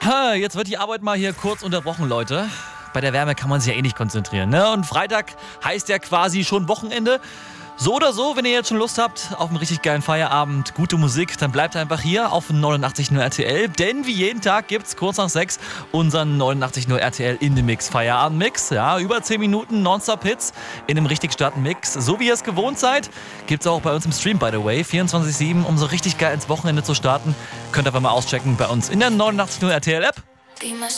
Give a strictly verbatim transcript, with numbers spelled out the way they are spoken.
Jetzt wird die Arbeit mal hier kurz unterbrochen, Leute. Bei der Wärme kann man sich ja eh nicht konzentrieren, ne? Und Freitag heißt ja quasi schon Wochenende. So oder so, wenn ihr jetzt schon Lust habt auf einen richtig geilen Feierabend, gute Musik, dann bleibt einfach hier auf neunundachtzig Komma null R T L. Denn wie jeden Tag gibt's kurz nach sechs unseren neunundachtzig Komma null R T L in the Mix Feierabend-Mix. Ja, über zehn Minuten Nonstop-Hits in einem richtig starken Mix. So wie ihr es gewohnt seid, gibt's auch bei uns im Stream, by the way. vierundzwanzig sieben, um so richtig geil ins Wochenende zu starten. Könnt ihr einfach mal auschecken bei uns in der neunundachtzig Komma null R T L-App.